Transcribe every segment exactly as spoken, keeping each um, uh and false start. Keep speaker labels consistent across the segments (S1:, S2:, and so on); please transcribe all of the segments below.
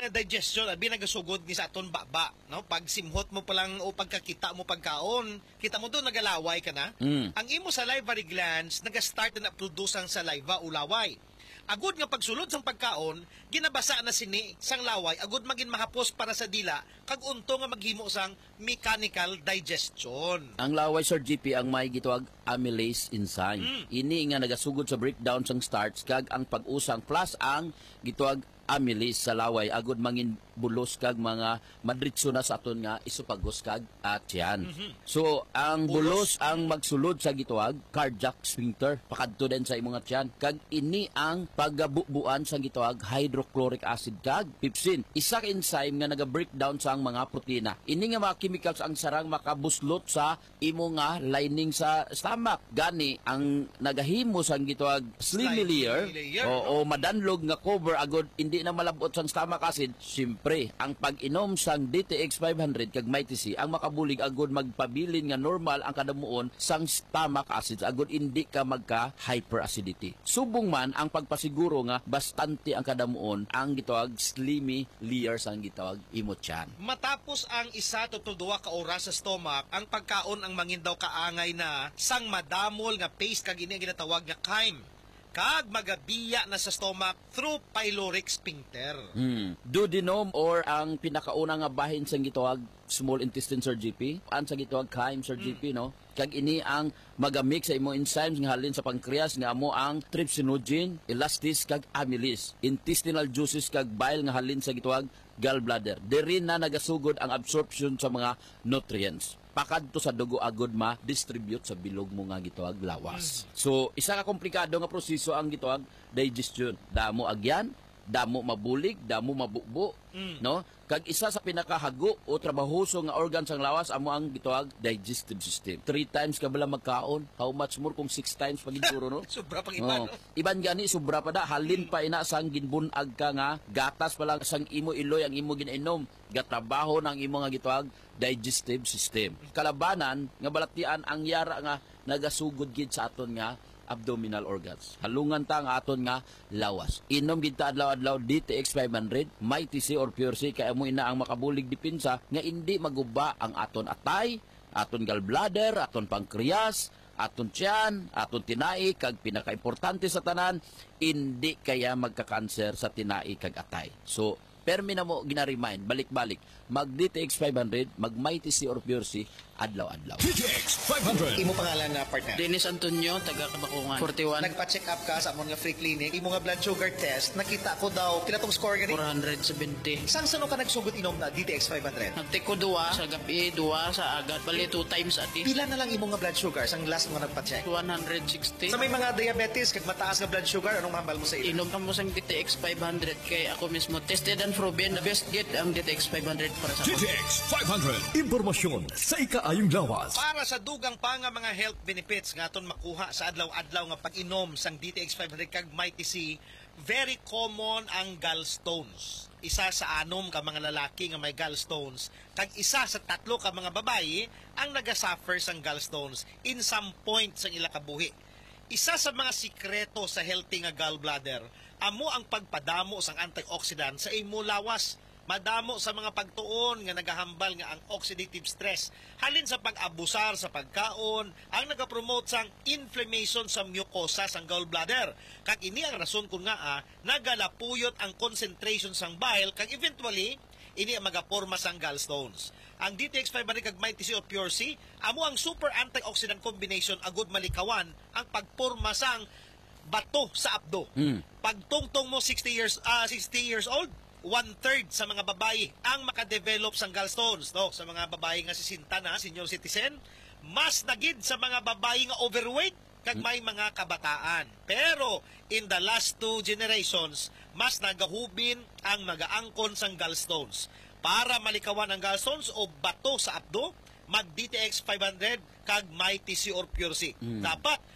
S1: nga digestion abi nagasugod ni sa aton baba, no? Pag simhot mo pa lang o pagkakita mo pagkaon, kita mo doon nagalaway ka na.
S2: Mm.
S1: Ang imo salivary glands naga-start na produce ang saliva o laway. Agud nga pagsulod sang pagkaon, ginabasa na sini sang laway agud magin mahapos para sa dila kag unto nga maghimo sang mechanical digestion.
S2: Ang laway, Sir G P, ang may gitawag amylase enzyme.
S1: Mm.
S2: Ini nga nagasugod sa breakdown sang starch kag ang pag-usang plus ang gitawag amylase sa laway agud mangin bulos kag mga madritso na sa aton nga isupagos kag at yan.
S1: Mm-hmm.
S2: So ang bulos,
S1: Bulos.
S2: ang magsulod sa gitawag cardiac sphincter pakadto din sa imong nga tiyan kag ini ang pagabubuan sa gitawag hydrochloric acid kag pepsin. Isa ka enzyme nga naga-breakdown sa ang mga protina. Ini nga mga chemicals ang sarang makabuslot sa imo nga lining sa stomach. Gani ang nagahimo sa gitawag slimy
S1: Slimy
S2: layer
S1: layer,
S2: o, o madanlog nga cover agud hindi na malabot sa stomach acid. Siyempre, ang pag-inom sang D T X five hundred kag Mighty C ang makabulig agud magpabilin nga normal ang kadamuon sang stomach acid agud hindi ka magka hyperacidity. Subong man ang pagpasiguro nga bastante ang kadamuon ang gitawag slimy layer sang gitawag imot tiyan.
S1: Matapos ang isa to duwa ka oras sa stomach, ang pagkaon ang mangin daw kaangay na sang madamol nga paste kag ini ang ginatawag nga chyme. Kag magabiya na sa stomach through pyloric sphincter.
S2: Hmm. Duodenum or ang pinakauna nga bahin sa gitawag small intestine, Sir G P. Ang sa gitawag chyme, Sir G P, no? Kag ini ang magamix sa imong enzymes nga halin sa pancreas nga amo ang trypsinogen, elastase kag amylase. Intestinal juices kag bile nga halin sa gitawag gallbladder. Diri na nagasugod ang absorption sa mga nutrients. Pakadto sa dugo agud ma-distribute sa bilog mo nga gitawag lawas. So, isa ka komplikado nga proseso ang gitawag digestion. Damo agyan, damo mabulig, damo mabukbo,
S1: Mm.
S2: no? Kag isa sa pinakahago o trabahoso nga organ sang lawas amo ang gitawag digestive system. Three times ka bala magkaon, how much more kung six times pagiguro, no?
S1: Sobra pang iba,
S2: Oh.
S1: no?
S2: Iban gani sobra pa da halin pa ina sang ginbunag ka nga gatas pa lang sang imo iloy ang imo ginainom gatrabaho ng imo nga gitawag digestive system. Kalabanan nga balatian ang yara nga nagasugod gid sa aton nga abdominal organs. Halungan ta nga aton nga lawas. Inom gid ta adlaw-adlaw D T X five hundred, Mighty C or Pure C kay amo ina ang makabulig dipinsa nga indi maguba ang aton atay, aton gallbladder, aton pancreas, aton tiyan, aton tinai kag pinakaimportante sa tanan, indi kaya magka-cancer sa tinai kag atay. So permi na mo gina-remind, balik-balik, mag-D T X five hundred, mag-Mighty C or Pure C, adlaw-adlaw.
S3: D T X five hundred.
S1: Imo pangalan na partner?
S4: Dennis Antonio, taga Kabakungan. forty-one.
S1: Nagpa-check up ka sa amon nga free clinic, imo nga blood sugar test, nakita ko daw, kinatong score gani?
S4: four seventy.
S1: Sang sano ka nagsugot inom na D T X five hundred?
S4: Nagtiko duwa sa gabi, duwa sa agad. Bali, two times ati.
S1: Pila na lang imo nga blood sugar sang last mo nagpa-check?
S4: one sixty.
S1: Sa may mga diabetes, kag mataas nga blood sugar, anong hambal mo sa ilo?
S4: Inom ka mo sang D T X five hundred kay ako mismo tested and proven. The best get ang D T X five hundred para sa
S3: D T
S4: ako.
S3: X five hundred. Impormasyon sa ikaayong lawas.
S1: Para sa dugang pa nga mga health benefits nga aton makuha sa adlaw-adlaw nga pag-inom sang D T X five hundred kag Mighty C, very common ang gallstones. Isa sa anom ka mga lalaki nga may gallstones, kag isa sa tatlo ka mga babayi ang nagasuffer sang gallstones in some point sang ila kabuhi. Isa sa mga sikreto sa healthy nga gallbladder, amo ang pagpadamo sang antioxidant sa imo lawas. Madamo sa mga pagtuon nga nagahambal nga ang oxidative stress halin sa pag-abusar sa pagkaon ang nagapromote sang inflammation sa mucosa sang gallbladder. Kag ini ang rason kun nga ah, nagalapuyot ang concentration sang bile kag eventually ini ang magaporma sang gallstones. Ang D T X five hundred kag Mighty C o Pure C amo ang super antioxidant combination agud malikawan ang pagporma sang bato sa abdo.
S2: Hmm.
S1: Pagtungtong mo sixty years ah sixty years old, one-third sa mga babae ang makadevelop sang gallstones. No? Sa mga babae nga sisinta na, senior citizen, mas nagid sa mga babae nga overweight kag may mga kabataan. Pero, in the last two generations, mas nagahubin ang magaangkon sang gallstones. Para malikawan ang gallstones o bato sa abdo, mag-D T X five hundred kag Mighty C or Pure C.
S2: Mm.
S1: Dapat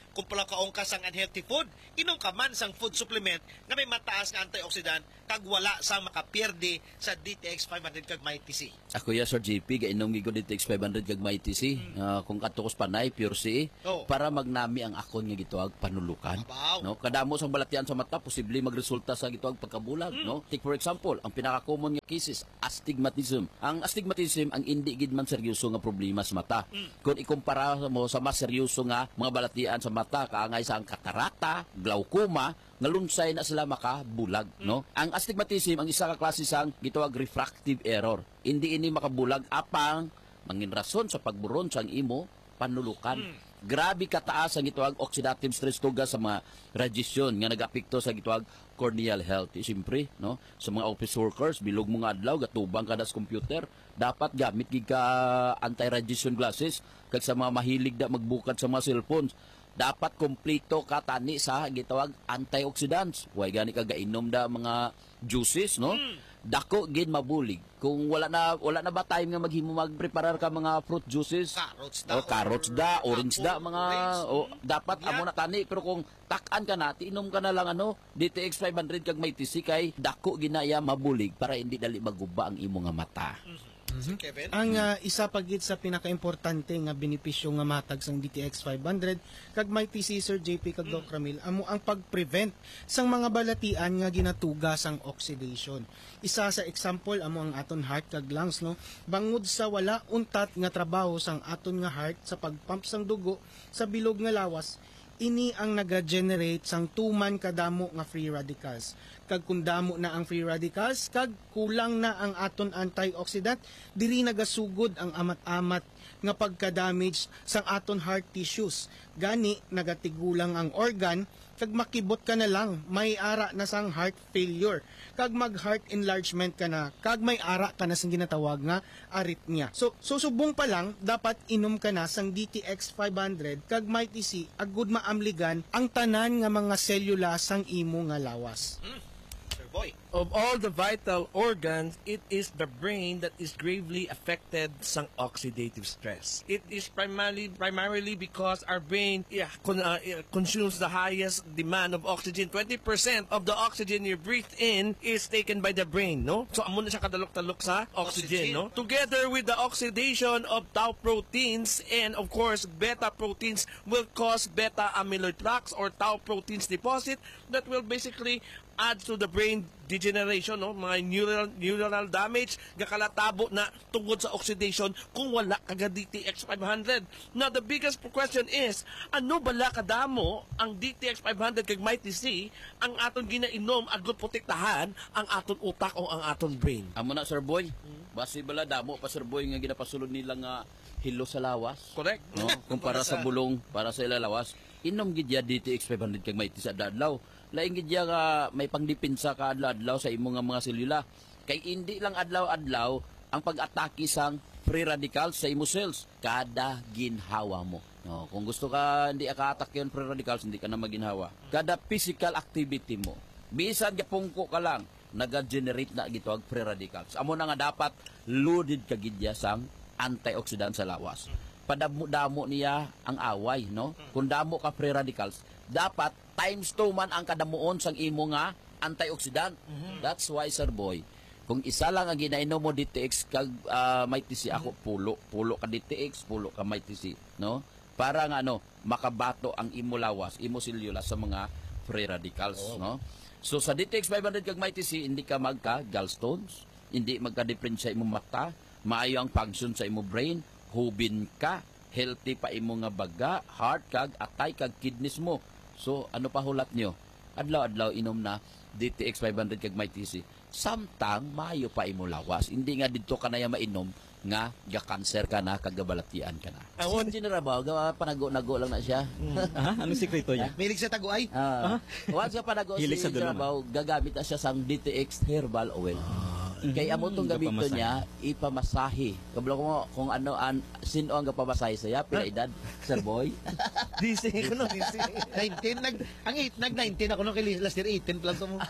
S1: kung pala kaong ka sang unhealthy food, inom ka man sang food supplement nga may mataas nga antioxidant kag wala sang makapierde sa D T X five hundred kag Mighty C.
S2: Ako ya Sir J P gainom gi ko D T X five hundred kag Mighty C. Ah, kung katukos panay pure C
S1: Oo.
S2: para magnami ang akon nga gituag panulukan.
S1: Abaw.
S2: No, kadamo sang balatian sa mata posible magresulta sa gituag pagkabulag, no? Take for example, ang pinaka-common nga cases astigmatism. Ang astigmatism ang indi gid man seryoso nga problema sa mata. Kung ikumpara mo sa mas seryoso nga mga balatian sa mata kaangay sa ang katarata, glaucoma, nga lunsay na sila makabulag, no? Ang astigmatism ang isa ka klase sang gitawag refractive error. Hindi ini makabulag apang mangin rason sa pagburon sang imo panulukan. Grabe kataas ang gitawag oxidative stress tuga sa mga radiation nga nagapekto sa gitawag corneal health. Eh, Siyempre, no? Sa mga office workers, bilog mo nga adlaw, gatubang ka na sa computer, dapat gamit gid ka anti-radiation glasses kag sa mga mahilig da magbukad sa mga cellphones. Dapat kompleto ka tani sa gitawag antioxidants. Way gani ka gainom da mga juices, no? Dako gid mabulig. Kung wala na wala na ba time nga maghimo magpreparar ka mga fruit juices?
S1: Carrots da.
S2: O carrots da, orange da,
S1: apple,
S2: mga
S1: orange.
S2: o, dapat
S1: Yan.
S2: amo na tani, pero kung takan ka na, tiinom ka na lang ano, D T X five hundred kag Mighty C kay dako ginaya mabulig para hindi dali maguba ang imo nga mata.
S1: Sir Kevin?
S5: Ang ah, isa pagid sa pinaka-importante nga benepisyo nga matag sang D T X five hundred kag Mighty C Sir J P kag Doc Ramil amo ang pag-prevent sang mga balatian nga ginatuga sang oxidation. Isa sa example amo ang aton heart kag lungs, no. Bangod sa wala untat nga trabaho sang aton nga heart sa pagpump sang dugo sa bilog nga lawas, ini ang naga-generate sang tuman kadamo nga free radicals. Kag kung damo na ang free radicals, kag kulang na ang aton antioxidant, diri nagasugod ang amat-amat nga pagka-damage sang aton heart tissues. Gani nagatigulang ang organ, kag makibot ka na lang, may ara na sang heart failure. Kag mag-heart enlargement ka na, kag may ara ka na sang ginatawag nga arrhythmia. So, susubong pa lang, dapat inom ka na sang D T X five hundred kag Mighty C, agud maamligan ang tanan nga mga selula sang imo nga lawas.
S1: Sir Boy.
S6: Of all the vital organs, it is the brain that is gravely affected sa oxidative stress. It is primarily primarily because our brain yeah, con, uh, yeah, consumes the highest demand of oxygen. twenty percent of the oxygen you breathe in is taken by the brain, no? So amo na siya kadalok-talok sa oxygen,
S1: Oxygen.
S6: no? Together with the oxidation of tau proteins and of course beta proteins will cause beta amyloid plaques or tau proteins deposit that will basically add to the brain degeneration, no? Mga neural neuronal damage gakalatabo na tungod sa oxidation kung wala kaga D T X five hundred. Now the biggest question is, ano bala kadamo ang D T X five hundred kag Mighty C ang aton ginainom agud protektahan ang aton utak o ang aton brain?
S2: Amo na Sir Boy. Basi bala damo pa Sir Boy nga ginapasulod nila nga hilo sa lawas.
S6: Correct?
S2: No, kumpara sa bulong para sa ilalawas. Inom gid ya D T X five hundred kag Mighty sa adlaw. Laing gid ya nga may pangdipinsa ka adlaw sa imo nga mga selula. Kay indi lang adlaw-adlaw ang pag-atake sang free radicals sa imo cells kada ginhawa mo. No, kung gusto ka hindi ka atake yung free radicals, hindi ka na maginhawa. Kada physical activity mo, bisan gapungko ka lang, naga-generate na gito ang free radicals. Amo na nga dapat loaded ka gid ya sang antioxidant sa lawas. Padamo-damo niya ang away, no? Kung damo ka free radicals, dapat times two man ang kadamuon sang imo nga antioxidant. That's why, Sir Boy, kung isa lang ang ginainom mo D T X kag uh, Mighty C, ako pulo, pulo ka D T X, pulo ka Mighty C, no? Para nga ano, makabato ang imo lawas, imo selula sa mga free radicals, no? So sa D T X five hundred kag Mighty C, hindi ka magka gallstones, hindi magka-difference sa imo mata, maayo ang function sa imo brain, hubin ka, healthy pa imo nga baga, heart kag atay kag kidneys mo. So ano pa hulat nyo? Adlaw-adlaw inom na D T X five hundred kag Mighty C. Samtang maayo pa imo lawas. Hindi nga dito ka na ya mainom nga ga-cancer ka na kag gabalatian ka na.
S6: Awon.
S2: Si Rabaw, gawa panago-nago lang na siya.
S7: Ah, anong sikreto niya?
S1: Milig sa taguay.
S2: Ah, once sa panago si
S7: Hilig sa dulungan.
S2: Rabaw, gagamit na siya sang D T X herbal oil. Kay amo tong gamito
S7: Gapamasahe.
S2: niya ipamasahe. Kablo ko kung ano an sino ang gapamasahe saya pila edad, Sir Boy.
S6: D C ko no, D C.
S1: nineteen nag ang eight nag nineteen ako nung kay last year eighteen plus mo.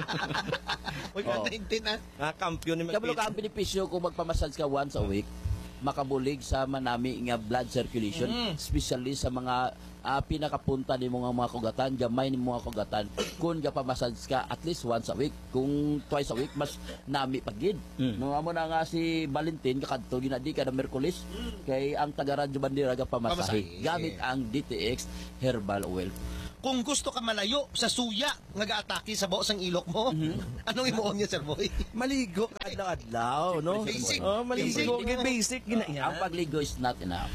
S1: Oy,
S2: Oh.
S1: nineteen ah.
S6: Ah, kampiyon ni
S2: Kablo ka ang benepisyo kung magpamassage ka once a week. makabulig sa manami nga blood circulation, especially sa mga ah, pinakapunta ni mga mga kugatan, gamay ni mga kugatan. Kung gapamassage ka at least once a week, kung twice a week mas nami pagid. Mm. Mga mo na nga si Valentin kakadto ginadi ka na Merkulis kay ang taga Radyo Bandera gapamasahe
S1: Pamasahe.
S2: gamit ang D T X herbal oil.
S1: Kung gusto ka malayo sa suya nga gaatake sa baos ang ilok mo, anong imuon niya, Sir Boy?
S6: Maligo ka adlaw-adlaw, no?
S1: Basic.
S6: Oh, maligo
S1: Basic.
S6: ka basic
S2: Ang
S6: ginaya.
S2: pagligo is not enough.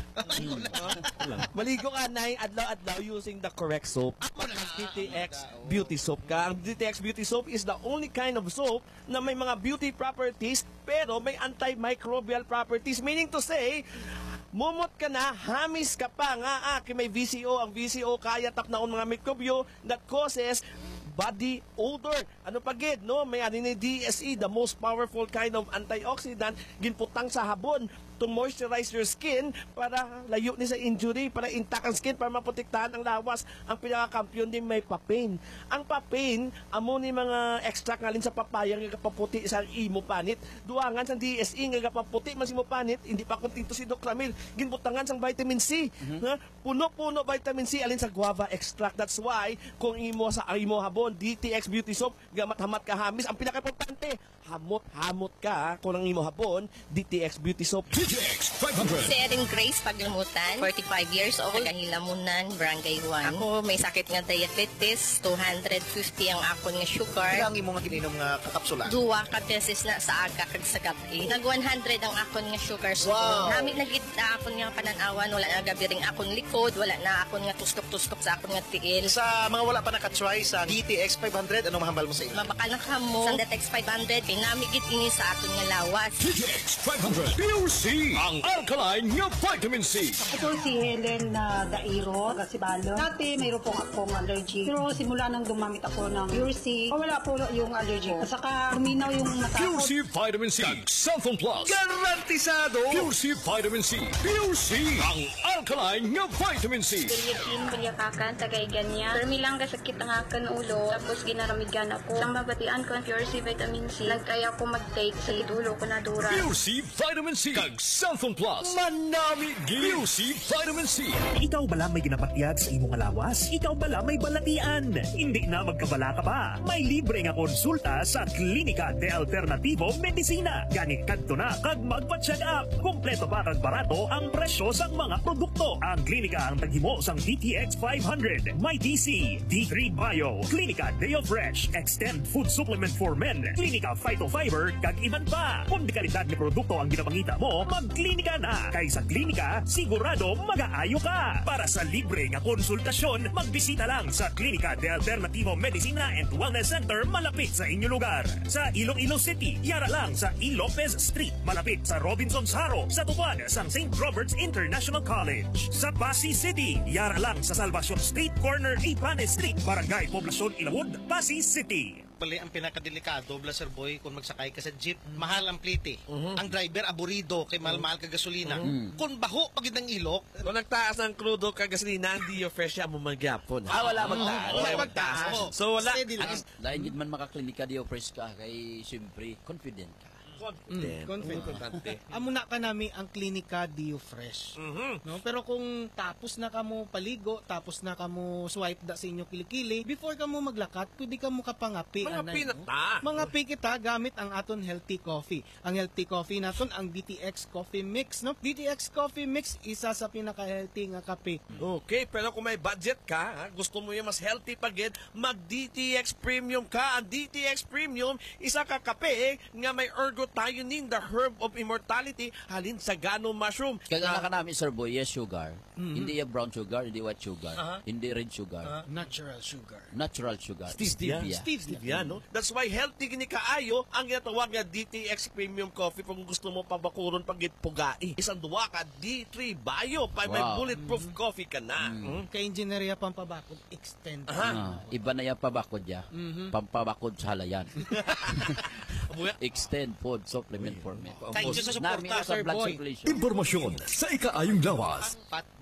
S6: Maligo ka na adlaw-adlaw using the correct soap. Ang D T X Beauty Soap ka. Ang D T X Beauty Soap is the only kind of soap na may mga beauty properties pero may antimicrobial properties. Meaning to say, mumot ka na, hamis ka pa nga, ah, kay may V C O. Ang V C O kaya tap na mga mikrobyo that causes body odor. Ano pa gid, no? May ano ni D S E, the most powerful kind of antioxidant, ginputang sa habon to moisturize your skin para layo ni sa injury, para intact ang skin, para maprotektahan ang lawas. Ang pinaka-kampiyon din may papain. Ang papain, amo ni mga extract ngalin sa papaya nga kapaputi sa imo panit. Duangan sa D S E nga kapaputi man si mo panit, hindi pa kontento si Doc Ramil. Ginbutangan sang vitamin C. Ha? Puno-puno vitamin C alin sa guava extract. That's why kung imo sa imo habon, D T X Beauty Soap, gamat-hamat ka hamis. Ang pinaka-importante, hamot-hamot ka ha? Kung ang imo habon, D T X Beauty Soap.
S3: D T X five hundred.
S8: Si Erin Grace Paglimutan, forty-five years old, Tagahilamunan, Barangay one. Ako may sakit nga diabetes, two hundred fifty ang akon nga sugar.
S1: Ang imo nga gininom nga kakapsula.
S8: Duwa ka beses na sa aga kag sa gabi. Nag one hundred ang akon nga sugar. So,
S1: Wow.
S8: nami nagit na akon nga pananawan, wala na gabi ring akon likod, wala na akon nga tuskok-tuskok sa akon nga tiil.
S1: Sa mga wala pa nakatry sa D T X five hundred, anong mahambal mo sa ila?
S8: Mabaka na kamo. Sa D T X five hundred, pinamigit ini sa aton nga lawas.
S3: D T X five hundred. Pure C. Ang alkaline nga vitamin C.
S9: Ito si Helen na Dairo, Gasibalo. Dati mayroon po akong allergy. Pero simula nang dumamit ako ng Pure C, wala po yung allergy ko. Saka luminaw yung mata ko.
S3: Pure C Vitamin C. Kag Cellphone Plus.
S1: Garantisado!
S3: Pure C Vitamin C. Pure C. Ang alkaline nga vitamin C.
S10: Kulitin, kuliakakan, tagay ganyan. Permi lang kasakit ang akan ulo, tapos ginaramigan ako. Sang mabatian ko ang Pure C Vitamin C, nagkaya ko mag-take sa dulo ko na dura.
S3: Pure C Vitamin C. Kag Cellphone Plus. Manami Pure C Vitamin C.
S11: Ikaw bala may ginapatyag sa imong lawas? Ikaw bala may balatian? Hindi na magkabala ka pa. May libre nga konsulta sa Klinika de Alternativo Medicina. Ganit kadto na kag magpa-check up. Kompleto pa kag barato ang presyo sa mga produkto. Ang klinika ang taghimo sang D T X five hundred, My D C, D three Bio, Klinika Deo Fresh, Extend Food Supplement for Men, Klinika Phytofiber, kag iban pa. Kung di kalidad ni produkto ang ginapangita mo, magklinika na. Kay sa klinika, sigurado mag-aayo ka. Para sa libre nga konsultasyon, magbisita lang sa Klinika de Alternativo Medicina and Wellness Center malapit sa inyo lugar. Sa Iloilo City, yara lang sa E. Lopez Street, malapit sa Robinson's Haro, sa tupad sang Saint Robert's International College. Sa Pasig City, yara lang sa Salvacion Street, corner Ipanes Street, Barangay Poblacion Ilawod, Pasig City.
S1: Pali ang pinakadelikado, Blaser Boy, kung magsakay ka sa jeep, mahal ang plite. Ang driver aburido kay mahal-mahal ka gasolina. Kung baho pagid ang ilok,
S6: Kung nagtaas ng crudo kagasolina, hindi yung fresh mo magyapon.
S2: Ah, wala magtaas.
S1: wala
S2: Wala
S1: magtaas.
S2: magtaas.
S6: So wala.
S1: Steady lang.
S2: Dahil hindi man makaklinika di fresh ka kay siyempre confident ka.
S6: Confident.
S5: Confident.
S6: Importante.
S5: Amo na ka nami ang klinika Dio Fresh. No? Pero kung tapos na kamo paligo, tapos na kamo swipe da sa inyo kilikili, before kamo maglakat, pwede kamo kapangapi.
S6: Mga
S5: anay,
S6: pinata.
S5: no? Mga pi kita gamit ang aton healthy coffee. Ang healthy coffee naton ang D T X Coffee Mix, no? D T X Coffee Mix isa sa pinaka-healthy nga kape.
S6: Okay, pero kung may budget ka, ha, gusto mo yung mas healthy pagid, mag-D T X Premium ka. Ang D T X Premium, isa ka kape eh, nga may ergothioneine, the herb of immortality, halin sa gano mushroom.
S2: Kaya na ka namin, Sir Boy, yes sugar. Hindi yung brown sugar, hindi white sugar,
S6: Aha.
S2: hindi red sugar,
S5: Natural sugar.
S2: natural sugar.
S6: Stevia.
S2: Stevia.
S6: Stevia, no? That's why healthy gini kaayo ang ginatawag nga D T X Premium Coffee kung gusto mo pabakuron pagit pugai. Isang duwa ka D three Bio pa may
S2: Wow.
S6: bulletproof coffee ka na. Hmm?
S5: Kay engineerya pampabakod, extend.
S2: Ah, iba na yung pabakod ya. Pampabakod sa halayan.
S6: Abuya.
S2: Extend food supplement for men.
S1: thank you sa
S2: Nami
S1: suporta,
S2: sa
S1: Sir
S2: blood
S1: Boy.
S2: circulation.
S3: Impormasyon sa ikaayong lawas.
S1: Fat Boy,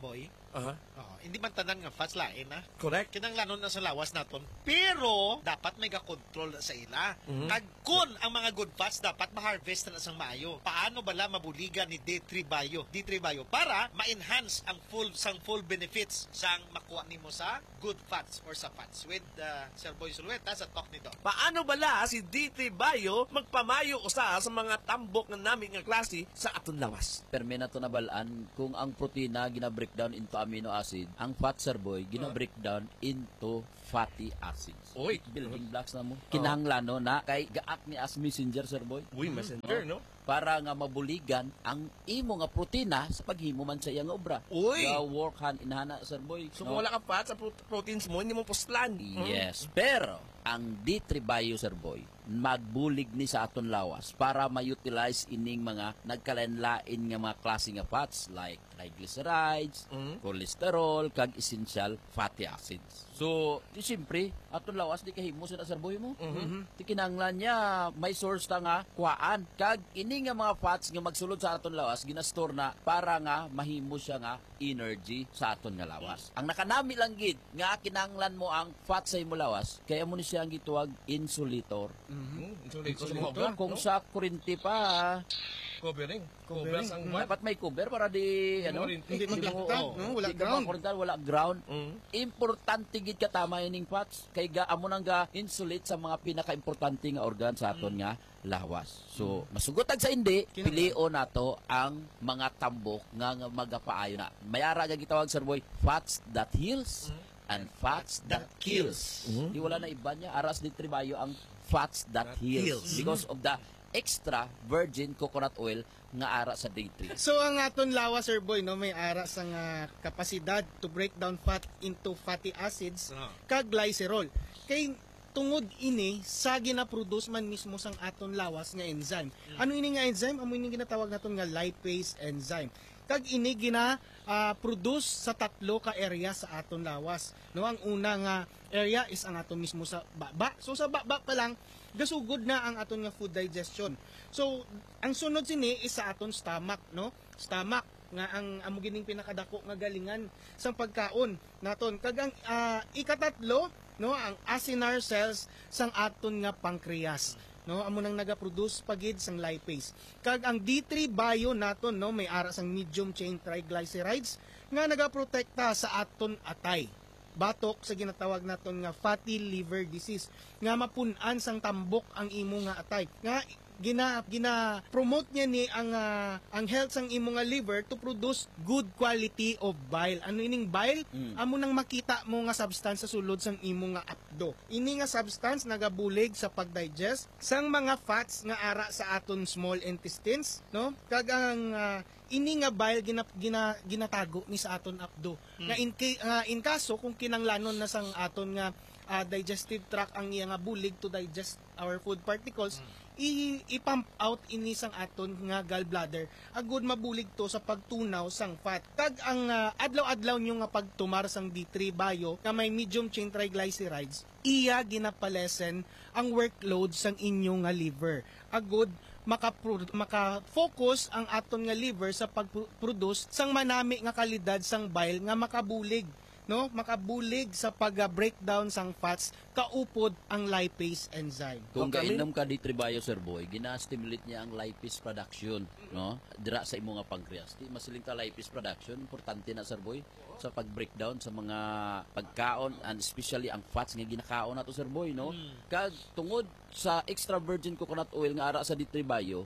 S6: Aha.
S1: Oo, hindi man tanan nga fats lain na.
S6: Correct.
S1: Kinanglanon na sa lawas naton. Pero dapat may ga-control sa ila.
S6: Mhm.
S1: Kag kun ang mga good fats dapat ma-harvest na sang maayo. Paano bala mabuligan ni D three Bio? D three Bio para ma-enhance ang full sang full benefits sang makuha nimo sa good fats or sa fats with uh, Sir Boy Sulueta sa talk nito.
S6: Paano bala si D three Bio magpamayo usa sa mga tambok nga nami nga klase sa aton lawas?
S2: Perme na to nabalaan kung ang protina gina-breakdown into amino acid, ang fat, Sir Boy, gina-breakdown into fatty acids.
S6: Oy.
S2: Building blocks na mo. Kinahanglan no na kay gaak ni as messenger, Sir Boy.
S6: Uy, messenger, no?
S2: Para nga mabuligan ang imo nga protina sa paghimo man sa iyang obra.
S6: Uy.
S2: Ga work hand in hand, Sir Boy.
S6: So kung wala ka fat sa pro- proteins mo, hindi mo puslan.
S2: Yes, pero ang D three Bio, Sir Boy, magbulig ni sa aton lawas para ma-utilize ining mga nagkalain-lain nga mga klase nga fats like triglycerides,
S6: Mhm.
S2: cholesterol, kag essential fatty acids. So, di siyempre, aton lawas di kahimo sa Sir Boy mo.
S6: Mhm.
S2: Di kinahanglan niya may source ta nga kuhaan. Kag ini nga mga fats nga magsulod sa aton lawas ginastore na para nga mahimo siya nga energy sa aton nga lawas. Ang nakanami lang gid nga kinahanglan mo ang fat sa imo lawas kaya mo ni siya ang gituwag insulator.
S6: Mhm. Insulator sa mga
S2: Insulator,
S6: obra,
S2: kung
S6: no?
S2: sa kurinti pa
S6: Covering.
S5: Covering.
S6: Covers ang
S2: hmm, dapat may cover para di ano
S5: Hindi
S2: mo-
S5: maglagtag,
S2: oo,
S5: no? Wala
S2: di ka
S5: ground.
S2: makurintan, wala ground.
S6: Mhm.
S2: Importante gid ka tama ining fats kay ga amo nang ga insulate sa mga pinaka-importante nga organ sa aton nga lawas. So, masugotag sa hindi, pilion nato ang mga tambok nga, nga magapaayo na. Mayara nga gitawag, Sir Boy, fats that heals and fats that kills. Di wala na iba niya, aras di tribayo ang fats that heals because of the extra virgin coconut oil nga ara sa day three.
S5: So ang aton lawas, Sir Boy, no, may ara sa nga kapasidad to break down fat into fatty acids
S1: Ah.
S5: kag glycerol. Kay tungod ini sa gina-produce man mismo sang aton lawas nga enzyme. Ano ini nga enzyme? Amo ini ginatawag naton nga lipase enzyme. Kag ini gina ah, produce sa tatlo ka area sa aton lawas. No, ang una nga area is ang aton mismo sa baba. So sa baba pa lang gasugod na ang aton nga food digestion. So ang sunod sini is sa aton stomach, no? Stomach nga ang amo gining pinakadako nga galingan sang pagkaon naton. Kag ang ah, ikatatlo, no, ang acinar cells sang aton nga pancreas. No, amo nang naga-produce pagid sang lipase. Kag ang D three Bio naton, no, may ara sang medium chain triglycerides nga nagaprotekta sa aton atay. Batok sa ginatawag naton nga fatty liver disease nga mapun-an sang tambok ang imo nga atay. Nga gina gina promote niya ni ang ah, ang health sang imo nga liver to produce good quality of bile. Ano ining bile? Amo nang makita mo nga substance sa sulod sang imo nga apdo. Ini nga substance nagabulig sa pagdigest sang mga fats nga ara sa aton small intestines, no? Kag ang ah, ini nga bile gina, gina, ginatago ni sa aton apdo. Nga in, ki- ah, in kaso kung kinanglanon na sang aton nga ah, digestive tract ang iya nga bulig to digest our food particles, i- i-pump out ini sang aton nga gallbladder. Agud mabulig to sa pagtunaw sang fat. Kag ang ah, adlaw-adlaw nyo nga pagtumar sang D three Bio nga may medium chain triglycerides, iya ginapalesen ang workload sang inyo nga liver. Agud maka-pro- maka-focus ang aton nga liver sa pag-produce sang manami nga kalidad sang bile nga makabulig, no, makabulig sa pag-breakdown sang fats kaupod ang lipase enzyme.
S2: Kung
S6: Okay.
S2: kainom ka di Tribayo, Sir Boy, gina-stimulate niya ang lipase production, no? Dira sa imo nga pancreas. Di masiling ta lipase production, importante na, Sir Boy, sa pag-breakdown sa mga pagkaon and especially ang fats nga ginakaon nato, Sir Boy, no? Kag tungod sa extra virgin coconut oil nga ara sa di Tribayo,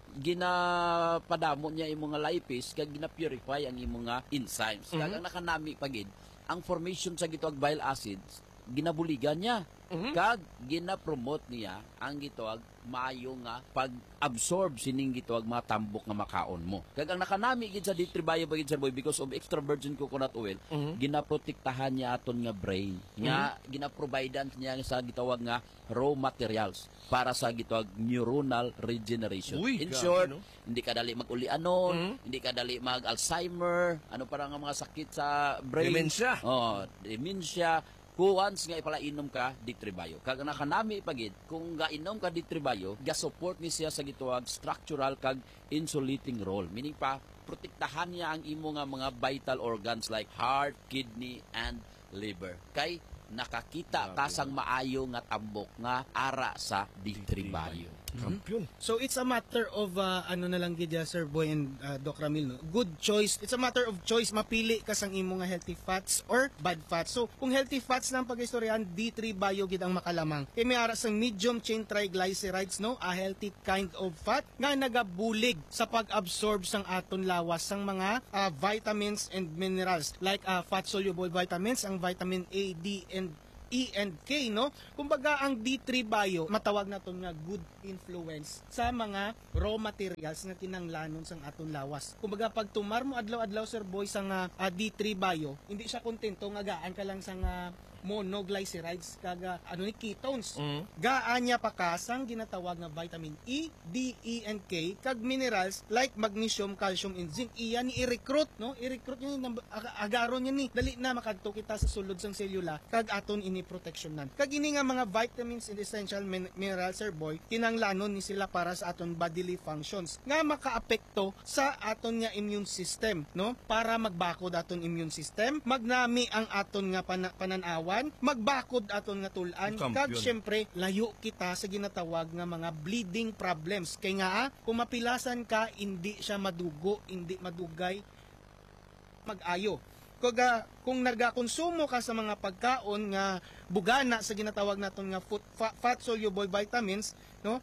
S2: ginapadamo niya imo nga lipase kag gina-purify ang imo nga enzymes. Kag ang nakanami pagid ang formation sa gitawag bile acids ginabuligan niya. Kag gina-promote niya ang gitawag maayo nga pag-absorb sining gitawag mga tambok nga makaon mo. Kag ang nakanami gid sa D three Bio bagid, Sir Boy, because of extra virgin coconut oil, ginaprotektahan niya aton nga brain. Nga ginaprovidean niya sa gitawag nga raw materials para sa gitawag neuronal regeneration.
S6: Uy,
S2: In
S6: grabe,
S2: short,
S6: no?
S2: hindi ka dali mag-uli-anon, hindi ka dali mag-Alzheimer, ano para nga mga sakit sa brain.
S6: Dementia.
S2: Oh, dementia. Kung once nga ipalainom ka, D three Bio. Kag nakanami pagid, kung gainom ka D three Bio, ga-support ni siya sa gituwag structural kag insulating role. Meaning pa, protektahan niya ang imo nga mga vital organs like heart, kidney, and liver. Kay nakakita ka sang maayo nga tambok nga ara sa D three Bio.
S3: Kampiyon.
S5: So it's a matter of uh, ano na lang gid Sir Boy and uh, Doc Ramil, no? Good choice. It's a matter of choice, mapili ka sang imo nga healthy fats or bad fats. So kung healthy fats lang pag-istoryahan, D three Bio gid ang makalamang. Kay may ara sang medium chain triglycerides, no, a healthy kind of fat nga nagabulig sa pag-absorb sang aton lawas sang mga uh, vitamins and minerals like uh, fat soluble vitamins, ang vitamin A, D, and E and K, no? Kumbaga ang D three Bio matawag naton nga good influence sa mga raw materials nga kinanglanon sang aton lawas. Kumbaga pag tumar mo adlaw-adlaw Sir Boy sang uh, D three Bio, hindi siya kontento nga gaan ka lang sang uh, monoglycerides kaga ano ni ketones. Mm. Gaan niya pa kasang ginatawag nga vitamin E, D, E and K kag minerals like magnesium, calcium and zinc. Iya ni i-recruit, no? I-recruit niya ni agaron niya ni dali na makadto kita sa sulod sang selula kag aton ini protectionan. Kag ini nga mga vitamins and essential min- minerals Sir Boy, kinanglanon ni sila para sa aton bodily functions nga makaapekto sa aton nga immune system, no? Para magbakod aton immune system, magnami ang aton nga pana- pananawan, magbakod aton nga tulan, kag syempre layo kita sa ginatawag nga mga bleeding problems. Kay nga kung mapilasan ka, hindi siya madugo, hindi madugay, mag-ayo. Kung, kung nagakonsumo ka sa mga pagkaon nga bugana sa ginatawag naton nga fat soluble vitamins, no,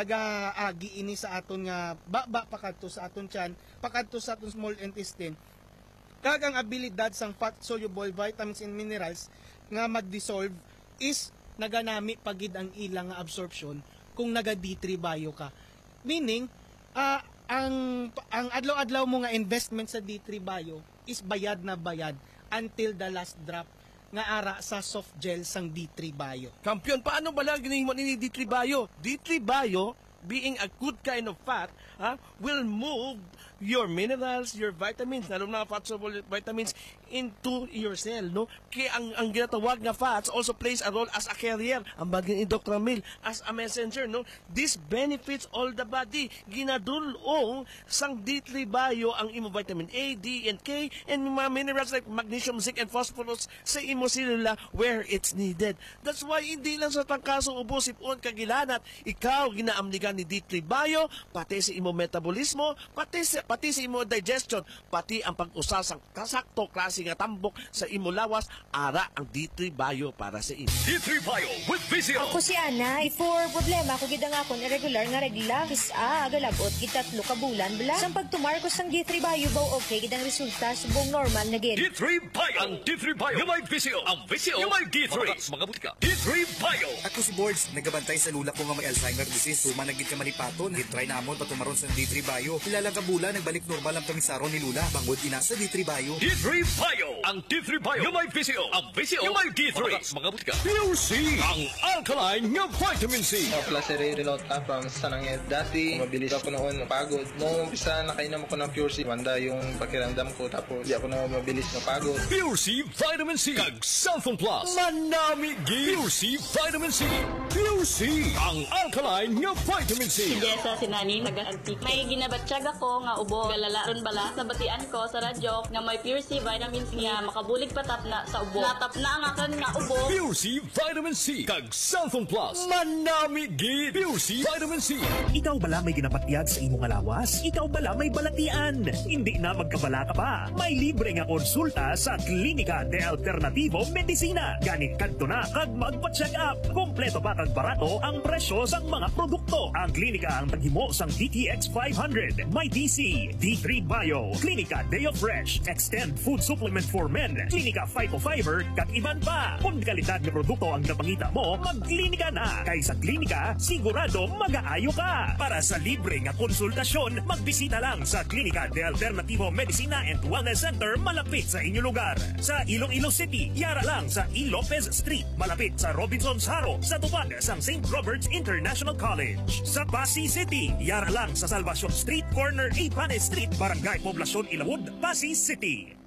S5: nagaagi ini sa aton nga baba pakadto sa aton tiyan, pakadto sa aton small intestine, kag ang abilidad sang fat soluble vitamins and minerals nga mag-dissolve is naganami pagid ang ilang nga absorption kung naga D three Bio ka. Meaning, uh, ang ang adlaw-adlaw mo nga investment sa D three Bio is bayad na bayad until the last drop nga ara sa soft gel sang D three Bio.
S6: Kampiyon, paano ba lang ginihimo ni D three Bio? D three Bio, being a good kind of fat, ha, will move your minerals, your vitamins, lalo na fat soluble vitamins, into your cell, no? Kaya ang, ang ginatawag nga fats also plays a role as a carrier, ang bagay ni Doctor Ramil, as a messenger, no? This benefits all the body. Ginadulong sang D three Bio ang imo vitamin A, D, and K, and mga minerals like magnesium, zinc, and phosphorus sa imo selula where it's needed. That's why hindi lang sa tangkaso ubo, sipon, kagilanat, ikaw ginaamnigan ni D three Bio, pati sa imo metabolismo, pati sa, pati sa imo digestion, pati ang pag-usa sang kasakto klase nga tambok sa imo lawas, ara ang D three Bio para sa imo.
S3: D three Bio with Visio.
S12: Ako si Ana, for problema ko gid nga akon irregular nga regla, is a agalabot gitatlo ka bulan bala. Sang pagtumar ko sang D three Bio baw okay gid ang resulta subong normal na gid.
S3: D three Bio. Ang D three Bio yung may Visio. Ang Visio yung may D three. Mga butika. D three Bio.
S13: Ako si Boards, nagabantay sa lula ko nga may Alzheimer disease. Suma nagid ka manipaton, gitry namon patumaron sa D three Bio. Ilalang ka bulan nagbalik normal ang kamisaron ni Lula. Bangod ina sa D three Bio.
S3: D three Bio. Ang D three Bio yung may Visio. Ang Visio yung may D three. Mga butika. Pure C. Ang alkaline nga vitamin C.
S14: Ako pala si Ray Renota from Sananged. Dati, mabilis ako noon mapagod. Noong umpisa, nakainom ako ng Pure C. Wanda yung pakiramdam ko. Tapos, di ako na mabilis mapagod.
S3: Pure C Vitamin C. Kag Cellphone Plus. Manami G. Pure C Vitamin C. Pure C. Ang alkaline nga vitamin C.
S15: Sige sa sinani, taga-antik. May ginabatsyag ako nga ubo. Galalaron bala. Nabatian ko sa radyo nga may Pure C Vitamin C nga makabulig patap na sa ubo. Natap na ang akan nga ubo.
S3: Pure C Vitamin C. Kag Cellphone Plus. Manami G. Pure C Vitamin C.
S11: Ikaw bala may ginapatyag sa imong alawas? Ikaw bala may balatian? Hindi na magkabala ka pa. May libre nga konsulta sa Klinika de Alternativo Medicina. Ganit kadto na kag magpa-check up. Kompleto pa kag barato ang presyo sang mga produkto. Ang klinika ang taghimo sang D T X five hundred, may D C, D three Bio, Klinika Deo Fresh, Extend Food Supplement for Men, Klinika Phytofiber, kag iban pa. Kung kalidad nga produkto ang napangita mo, magklinika na. Kay sa klinika, sigurado mag-aayo ka. Para sa libre nga konsultasyon, magbisita lang sa Klinika de Alternativo Medicina and Wellness Center malapit sa inyong lugar. Sa Iloilo City, yara lang sa E. Lopez Street, malapit sa Robinson's Haro, sa tupad sang Saint Robert's International College. Sa Pasig City, yara lang sa Salvacion Street, corner Ipane Street, Barangay Poblacion Ilawod, Pasig City.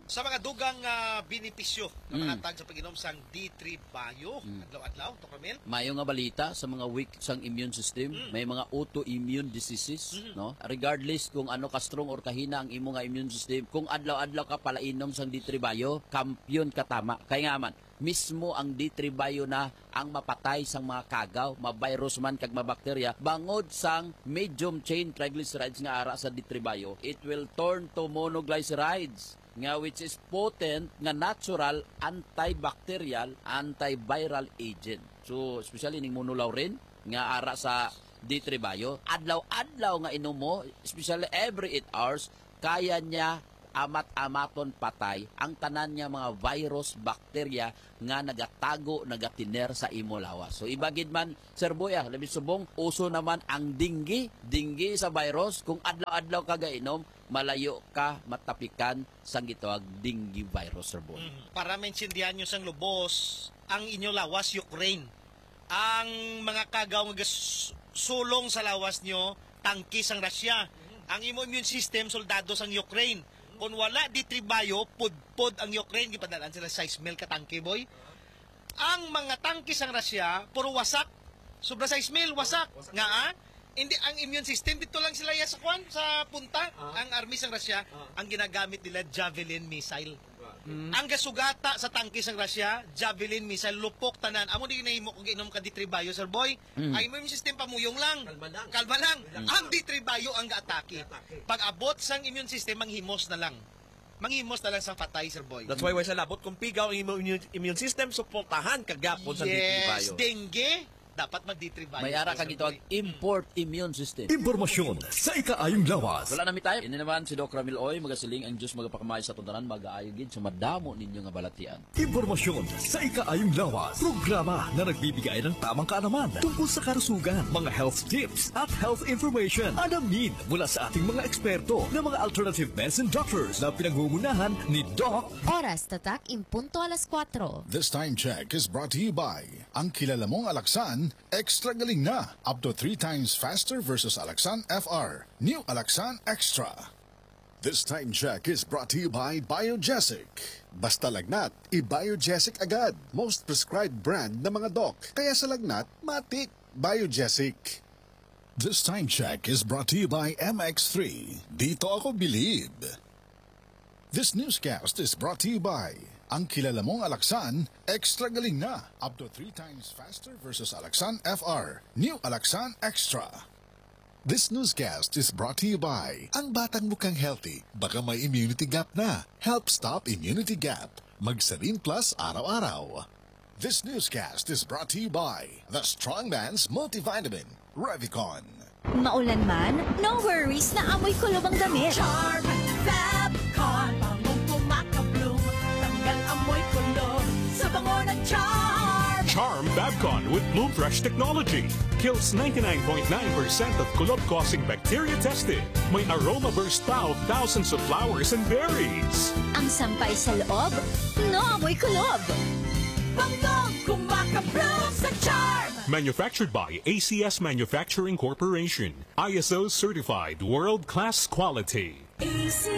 S1: Sa mga dugang uh, benepisyo na
S2: Mm.
S1: mahatag sa pag-inom sang D three Bio, adlaw-adlaw, Dr. Mel.
S2: Mayo nga balita sa mga weak sang immune system, may mga autoimmune diseases, no? Regardless kung ano ka strong or kahina ang imo nga immune system, kung adlaw-adlaw ka palainom sang D three Bio, kampiyon ka tama. Kaya nga man, mismo ang D three Bio na ang mapatay sang mga kagaw, ma-virus man kag mabakterya, bangod sang medium chain triglycerides nga ara sa D three Bio, it will turn to monoglycerides nga which is potent nga natural antibacterial antiviral agent. So especially ning monolaurin nga ara sa D three Bio, adlaw-adlaw nga inom mo, especially every eight hours, kaya niya amat-amaton patay ang tanan niya mga virus, bakterya nga nagatago, nagatiner sa imo lawas. So ibagid man, Sir Boy, ah, labi subong, uso naman ang dinggi, dinggi sa virus, kung adlaw-adlaw ka gainom, malayo ka matapikan sang gitawag dinggi virus, Sir Boy.
S1: Mm. Para maintindihan nyo sang lubos, ang inyo lawas, Ukraine. Ang mga kagaw nga gas- sulong sa lawas nyo, tangki sang Russia. Ang imo immune system, soldado sang Ukraine. Kung wala D three Bio, pud-pud ang Ukraine, gipadalan sila size mil ka tangke, boy. Ang mga tangke sang Russia, puro wasak. Sobra size mil, wasak. Nga ah? Hindi, ang immune system, dito lang sila ya sa kwan, sa punta. Ang army sang Russia, ang ginagamit nila, Javelin missile. Ang gasugata sa tangke sang Russia, Javelin missile, lupok tanan. Amo di ginahimo kung ginom ka D three Bio, Sir Boy.
S2: Mm.
S1: Ay mo yung system pamuyong lang. Kalma lang. Kalma lang.
S2: Mm.
S1: Ang D three Bio ang gaatake. Pag abot sang immune system, manghimos na lang. Manghimos na lang sang patay, Sir Boy.
S6: That's why why sa labot kung pigaw ang immune, immune system, suportahan kagapon sa D three Bio.
S1: Yes, dengue, dapat mag D three Bio.
S2: May ara ka gitawag import immune system.
S3: Impormasyon sa ikaayong lawas.
S2: Wala na mi tayo. Ini naman si Doc Ramil Oy, magasiling ang Diyos magapakamay sa tundanan, mag-aayo gid sumadamo ninyo nga balatian.
S3: Impormasyon sa ikaayong lawas. Programa na nagbibigay ng tamang kaalaman tungkol sa karusugan, mga health tips at health information. Alamin mula sa ating mga eksperto na mga alternative medicine doctors na pinangungunahan ni Doc.
S16: Oras tatak impunto alas kwatro.
S17: This time check is brought to you by ang kilala mong Alaxan, extra galing na. Up to three times faster versus Alaxan F R. New Alaxan Extra. This time check is brought to you by Biogesic. Basta lagnat, i-Biogesic agad. Most prescribed brand ng mga doc. Kaya sa lagnat, matik. Biogesic. This time check is brought to you by M X three. Dito ako believe. This newscast is brought to you by ang kilala mong Alaxan, extra galing na. Up to three times faster versus Alaxan F R. New Alaxan Extra. This newscast is brought to you by ang batang mukhang healthy, baka may immunity gap na. Help stop immunity gap. Magsarin Plus araw-araw. This newscast is brought to you by the Strongman's Multivitamin, Revicon.
S16: Maulan man, no worries na amoy kulob ang damit.
S18: Charm Fabcon, bangong pumakabloom, tanggal amoy kulob sa bango ng Charm.
S11: Charm Fabcon with Bloom Fresh technology kills ninety-nine point nine percent of kulob-causing bacteria tested. May aroma burst pa of thousands of flowers and berries.
S16: Ang sampay sa loob, no amoy kulob.
S18: Bangong kumakabloom sa Charm.
S11: Manufactured by A C S Manufacturing Corporation. I S O certified world-class quality.
S18: A C